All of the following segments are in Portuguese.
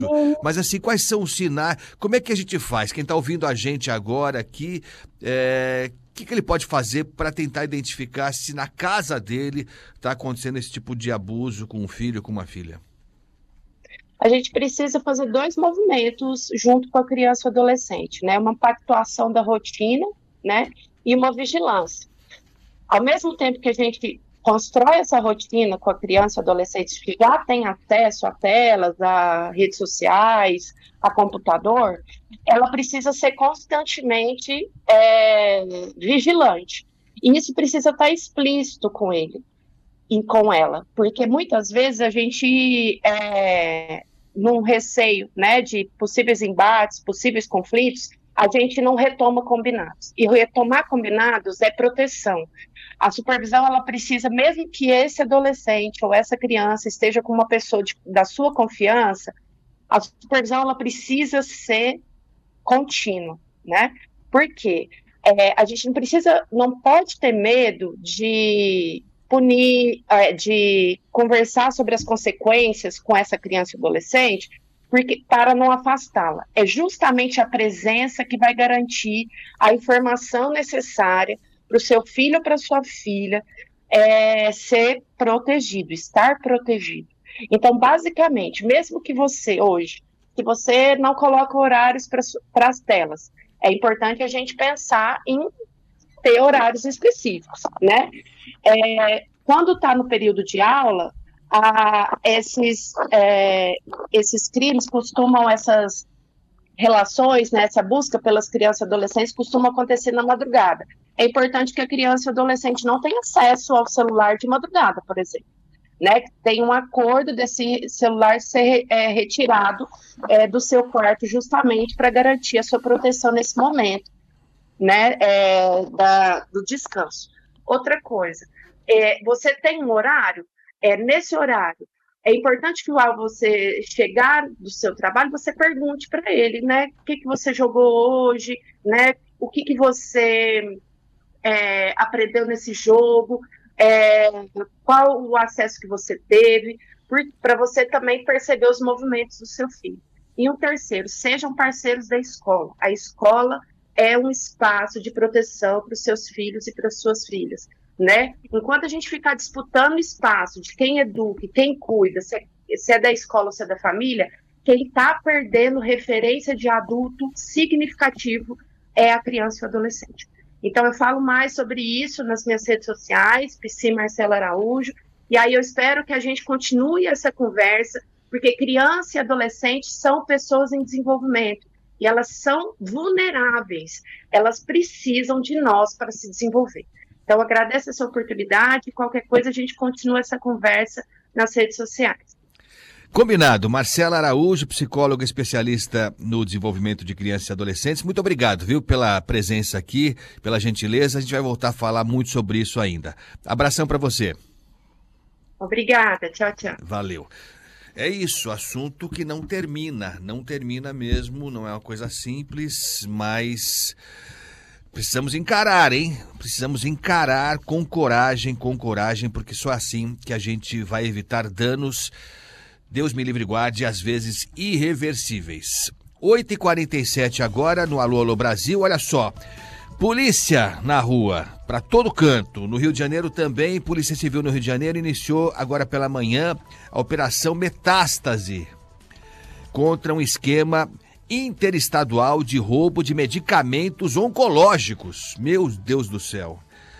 Mas assim, quais são os sinais? Como é que a gente faz? Quem está ouvindo a gente agora aqui, o que ele pode fazer para tentar identificar se na casa dele está acontecendo esse tipo de abuso com um filho, com uma filha? A gente precisa fazer dois movimentos junto com a criança e o adolescente, né? Uma pactuação da rotina, né? E uma vigilância. Ao mesmo tempo que a gente constrói essa rotina com a criança e adolescente que já tem acesso a telas, a redes sociais, a computador, ela precisa ser constantemente vigilante. E isso precisa estar explícito com ele e com ela, porque muitas vezes a gente, num receio, né, de possíveis embates, possíveis conflitos, a gente não retoma combinados. E retomar combinados é proteção. A supervisão, ela precisa, mesmo que esse adolescente ou essa criança esteja com uma pessoa da sua confiança, a supervisão, ela precisa ser contínua, né? Por quê? A gente não pode ter medo de punir, de conversar sobre as consequências com essa criança e adolescente, porque para não afastá-la. É justamente a presença que vai garantir a informação necessária para o seu filho ou para a sua filha ser protegido, estar protegido. Então, basicamente, mesmo que você hoje, que você não coloca horários para as telas, é importante a gente pensar em ter horários específicos, né? Quando está no período de aula, esses crimes costumam, essas relações, né, essa busca pelas crianças e adolescentes costuma acontecer na madrugada. É importante que a criança e o adolescente não tenha acesso ao celular de madrugada, por exemplo. Né, tem um acordo desse celular ser retirado do seu quarto justamente para garantir a sua proteção nesse momento, né, do descanso. Outra coisa, você tem um horário, nesse horário, é importante que ao você chegar do seu trabalho, você pergunte para ele, né, o que você jogou hoje, né, o que você aprendeu nesse jogo, qual o acesso que você teve, para você também perceber os movimentos do seu filho. E um terceiro, sejam parceiros da escola. A escola é um espaço de proteção para os seus filhos e para as suas filhas, né? Enquanto a gente ficar disputando espaço de quem educa e quem cuida, se é da escola ou se é da família, quem está perdendo referência de adulto significativo é a criança e o adolescente. Então, eu falo mais sobre isso nas minhas redes sociais, Psi Marcela Araújo, e aí eu espero que a gente continue essa conversa, porque criança e adolescente são pessoas em desenvolvimento, e elas são vulneráveis, elas precisam de nós para se desenvolver. Então, agradeço essa oportunidade, qualquer coisa a gente continua essa conversa nas redes sociais. Combinado. Marcela Araújo, psicóloga especialista no desenvolvimento de crianças e adolescentes. Muito obrigado, viu, pela presença aqui, pela gentileza. A gente vai voltar a falar muito sobre isso ainda. Abração para você. Obrigada. Tchau, tchau. Valeu. É isso, assunto que não termina mesmo, não é uma coisa simples, mas precisamos encarar, hein? Precisamos encarar com coragem, porque só assim que a gente vai evitar danos, Deus me livre e guarde, às vezes irreversíveis. 8h47 agora no Alô Alô Brasil, olha só. Polícia na rua, para todo canto. No Rio de Janeiro também, Polícia Civil no Rio de Janeiro iniciou agora pela manhã a Operação Metástase contra um esquema interestadual de roubo de medicamentos oncológicos. Meu Deus do céu.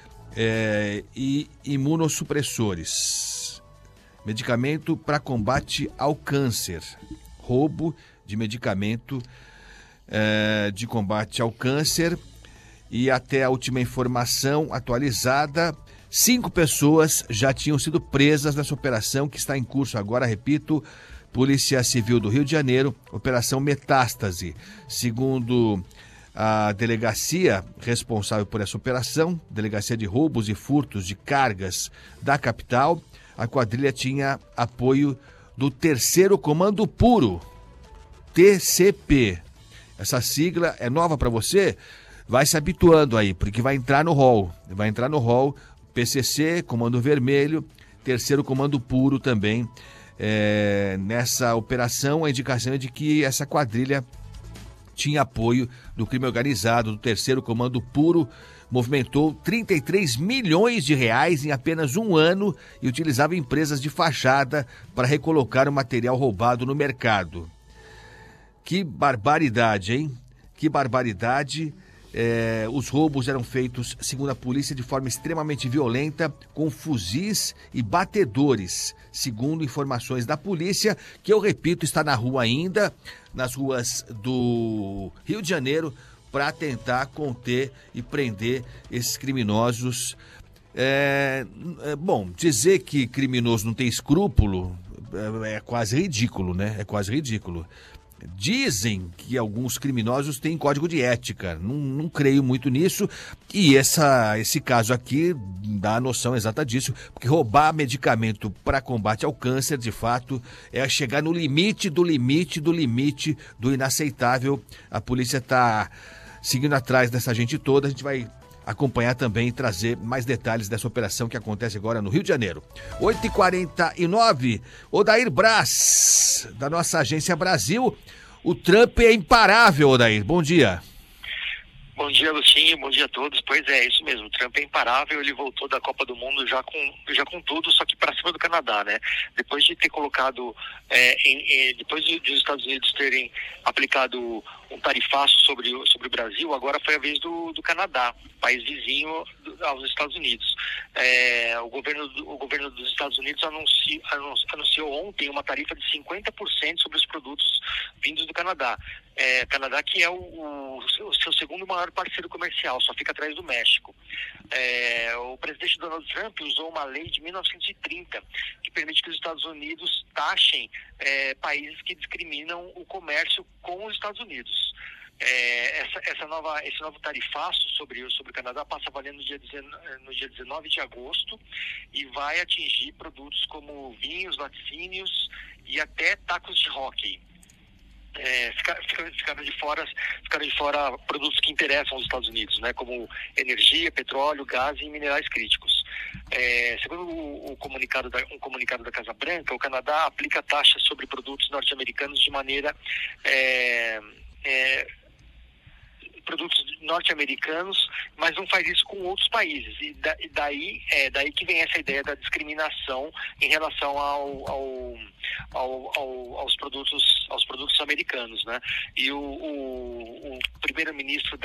E imunossupressores. Medicamento para combate ao câncer. Roubo de medicamento de combate ao câncer. E até a última informação atualizada, 5 pessoas já tinham sido presas nessa operação que está em curso agora, repito, Polícia Civil do Rio de Janeiro, Operação Metástase. Segundo a delegacia responsável por essa operação, Delegacia de Roubos e Furtos de Cargas da capital, a quadrilha tinha apoio do 3º Comando Puro, TCP. Essa sigla é nova para você? Vai se habituando aí, porque vai entrar no rol. PCC, Comando Vermelho, 3º Comando Puro também Nessa operação, a indicação é de que essa quadrilha tinha apoio do crime organizado, do Terceiro Comando Puro, movimentou 33 milhões de reais em apenas um ano e utilizava empresas de fachada para recolocar o material roubado no mercado. Que barbaridade, hein? Que barbaridade. Os roubos eram feitos, segundo a polícia, de forma extremamente violenta, com fuzis e batedores, segundo informações da polícia, que eu repito, está na rua ainda, nas ruas do Rio de Janeiro, para tentar conter e prender esses criminosos. Bom, dizer que criminoso não tem escrúpulo é quase ridículo, né? É quase ridículo. Dizem que alguns criminosos têm código de ética, não creio muito nisso, e esse caso aqui dá a noção exata disso, porque roubar medicamento para combate ao câncer, de fato, é chegar no limite do limite do limite do inaceitável. A polícia está seguindo atrás dessa gente toda, a gente vai acompanhar também e trazer mais detalhes dessa operação que acontece agora no Rio de Janeiro. 8h49, Odair Braz, da nossa Agência Brasil. O Trump é imparável, Odair. Bom dia. Bom dia, Agostinho. Bom dia a todos. Pois é, isso mesmo. O Trump é imparável. Ele voltou da Copa do Mundo já com tudo, só que para cima do Canadá, né? Depois de ter colocado, depois de os Estados Unidos terem aplicado um tarifaço sobre o Brasil, agora foi a vez do Canadá, país vizinho aos Estados Unidos. O governo dos Estados Unidos anunciou ontem uma tarifa de 50% sobre os produtos vindos do Canadá. Canadá que é o seu segundo maior parceiro comercial, só fica atrás do México. O presidente Donald Trump usou uma lei de 1930 que permite que os Estados Unidos taxem países que discriminam o comércio com os Estados Unidos. Esse novo tarifaço sobre o Canadá passa a valer no dia 19 de agosto e vai atingir produtos como vinhos, laticínios e até tacos de hóquei. Ficaram de fora produtos que interessam aos Estados Unidos, né, como energia, petróleo, gás e minerais críticos. Segundo um comunicado da Casa Branca, o Canadá aplica taxas sobre produtos norte-americanos de maneira produtos norte-americanos, mas não faz isso com outros países. E daí que vem essa ideia da discriminação em relação aos produtos americanos, né? E o primeiro-ministro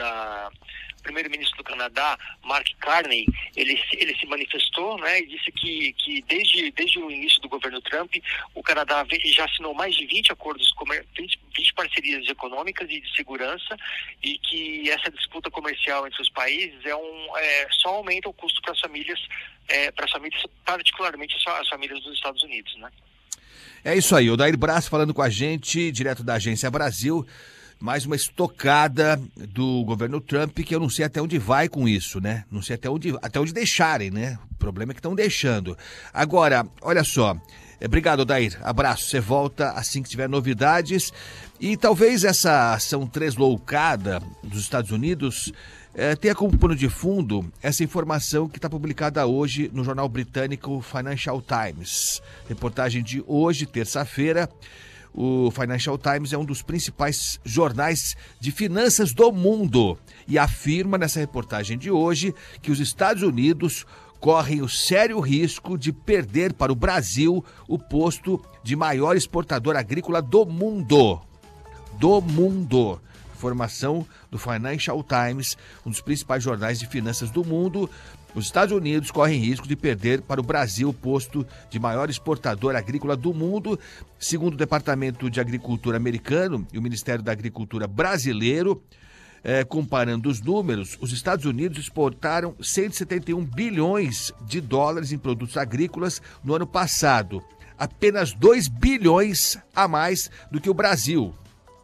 do Canadá, Mark Carney, ele se manifestou, né, e disse que desde o início do governo Trump, o Canadá já assinou mais de 20 acordos, 20 parcerias econômicas e de segurança, e que essa disputa comercial entre os países só aumenta o custo para as famílias, particularmente as famílias dos Estados Unidos, né? É isso aí, Odair Braz falando com a gente, direto da Agência Brasil. Mais uma estocada do governo Trump, que eu não sei até onde vai com isso, né? Não sei até onde deixarem, né? O problema é que estão deixando. Agora, olha só. Obrigado, Odair. Abraço. Você volta assim que tiver novidades. E talvez essa ação tresloucada dos Estados Unidos tenha como pano de fundo essa informação que está publicada hoje no jornal britânico Financial Times. Reportagem de hoje, terça-feira. O Financial Times é um dos principais jornais de finanças do mundo e afirma nessa reportagem de hoje que os Estados Unidos correm o sério risco de perder para o Brasil o posto de maior exportador agrícola do mundo. Do mundo. Informação do Financial Times, um dos principais jornais de finanças do mundo. Os Estados Unidos correm risco de perder para o Brasil o posto de maior exportador agrícola do mundo. Segundo o Departamento de Agricultura americano e o Ministério da Agricultura brasileiro, comparando os números, os Estados Unidos exportaram 171 bilhões de dólares em produtos agrícolas no ano passado. Apenas 2 bilhões a mais do que o Brasil.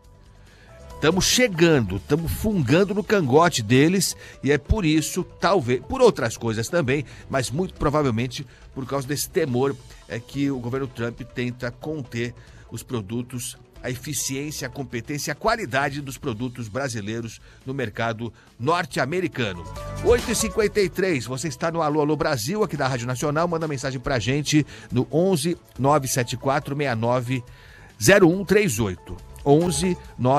Estamos chegando, estamos fungando no cangote deles e é por isso, talvez, por outras coisas também, mas muito provavelmente por causa desse temor que o governo Trump tenta conter os produtos, a eficiência, a competência, a qualidade dos produtos brasileiros no mercado norte-americano. 8h53, você está no Alô Brasil, aqui da Rádio Nacional, manda mensagem pra gente no 11 974 69 0138. 11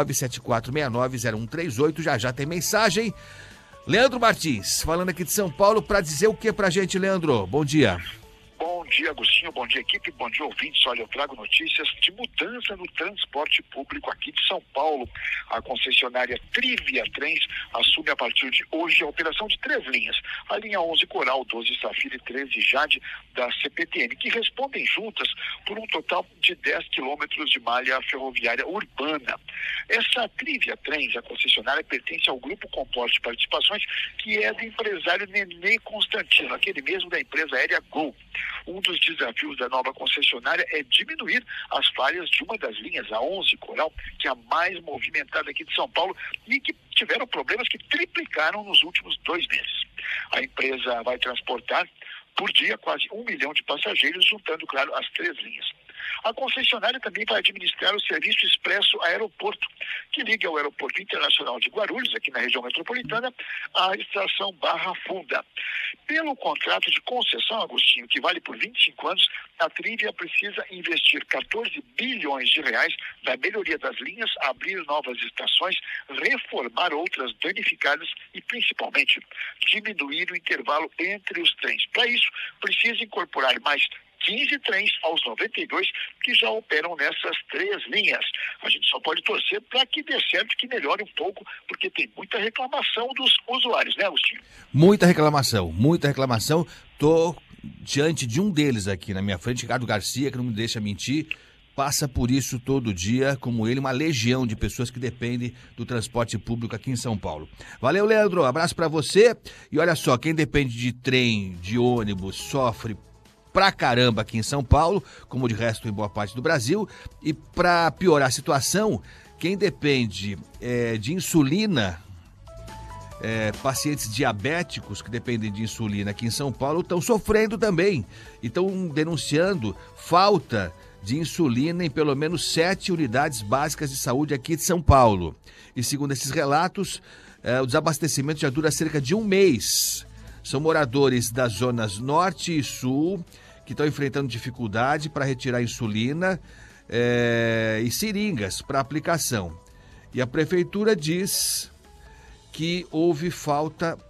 974 69 0138, já tem mensagem. Leandro Martins, falando aqui de São Paulo, para dizer o que pra gente, Leandro? Bom dia. Bom dia, Agostinho. Bom dia, equipe. Bom dia, ouvintes. Olha, eu trago notícias de mudança no transporte público aqui de São Paulo. A concessionária Trivia Trens assume a partir de hoje a operação de 3 linhas. A linha 11 Coral, 12 Safira e 13 Jade da CPTM, que respondem juntas por um total de 10 quilômetros de malha ferroviária urbana. Essa Trivia Trens, a concessionária, pertence ao grupo composto de participações que é do empresário Nenê Constantino, aquele mesmo da empresa aérea Gol. Um dos desafios da nova concessionária é diminuir as falhas de uma das linhas, a 11 Coral, que é a mais movimentada aqui de São Paulo e que tiveram problemas que triplicaram nos últimos 2 meses. A empresa vai transportar por dia quase 1 milhão de passageiros, juntando, claro, as 3 linhas. A concessionária também vai administrar o serviço expresso aeroporto, que liga o Aeroporto Internacional de Guarulhos, aqui na região metropolitana, à estação Barra Funda. Pelo contrato de concessão, Agostinho, que vale por 25 anos, a Trivia precisa investir 14 bilhões de reais na melhoria das linhas, abrir novas estações, reformar outras danificadas e, principalmente, diminuir o intervalo entre os trens. Para isso, precisa incorporar mais 15 trens aos 92 que já operam nessas 3 linhas. A gente só pode torcer para que dê certo, que melhore um pouco, porque tem muita reclamação dos usuários, né, Agostinho? Muita reclamação. Tô diante de um deles aqui na minha frente, Ricardo Garcia, que não me deixa mentir, passa por isso todo dia, como ele, uma legião de pessoas que dependem do transporte público aqui em São Paulo. Valeu, Leandro, abraço para você. E olha só, quem depende de trem, de ônibus, sofre pra caramba aqui em São Paulo, como de resto em boa parte do Brasil. E para piorar a situação, quem depende de insulina, pacientes diabéticos que dependem de insulina aqui em São Paulo estão sofrendo também. E estão denunciando falta de insulina em pelo menos 7 unidades básicas de saúde aqui de São Paulo. E segundo esses relatos, o desabastecimento já dura cerca de 1 mês. São moradores das zonas norte e sul que estão enfrentando dificuldade para retirar insulina e seringas para aplicação. E a prefeitura diz que houve faltas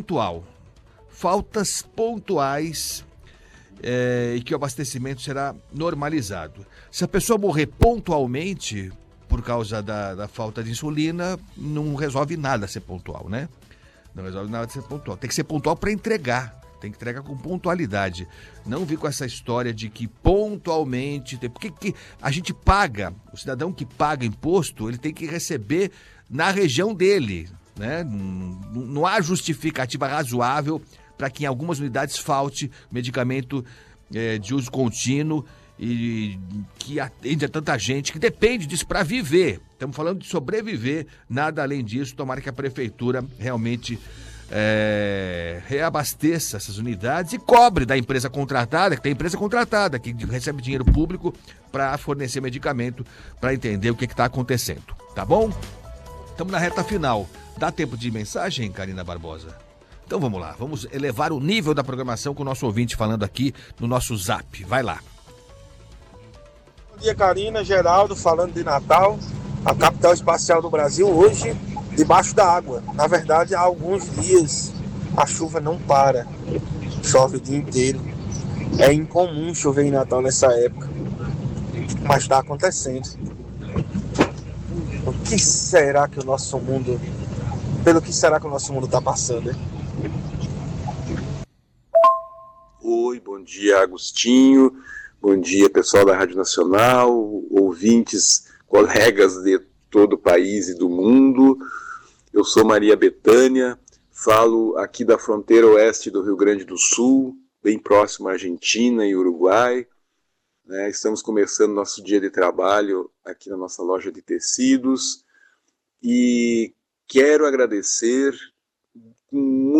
pontuais e que o abastecimento será normalizado. Se a pessoa morrer pontualmente por causa da falta de insulina, não resolve nada ser pontual, né? Não resolve nada de ser pontual. Tem que ser pontual para entregar. Tem que entregar com pontualidade. Não vir com essa história de que pontualmente... Porque que a gente paga, o cidadão que paga imposto, ele tem que receber na região dele, né? Não há justificativa razoável para que em algumas unidades falte medicamento de uso contínuo e que atende a tanta gente que depende disso para viver. Estamos falando de sobreviver, nada além disso. Tomara que a prefeitura realmente reabasteça essas unidades e cobre da empresa contratada, que tem empresa contratada, que recebe dinheiro público para fornecer medicamento, para entender o que está acontecendo. Tá bom? Estamos na reta final. Dá tempo de mensagem, Karina Barbosa? Então vamos lá, vamos elevar o nível da programação com o nosso ouvinte falando aqui no nosso Zap. Vai lá. Bom dia, Karina, Geraldo, falando de Natal, a capital espacial do Brasil, hoje debaixo da água. Na verdade, há alguns dias a chuva não para, chove o dia inteiro. É incomum chover em Natal nessa época, mas está acontecendo. Pelo que será que o nosso mundo está passando, hein? Oi, bom dia, Agostinho. Bom dia, pessoal da Rádio Nacional, ouvintes, colegas de todo o país e do mundo. Eu sou Maria Bethânia, falo aqui da fronteira oeste do Rio Grande do Sul, bem próximo à Argentina e Uruguai. Estamos começando nosso dia de trabalho aqui na nossa loja de tecidos e quero agradecer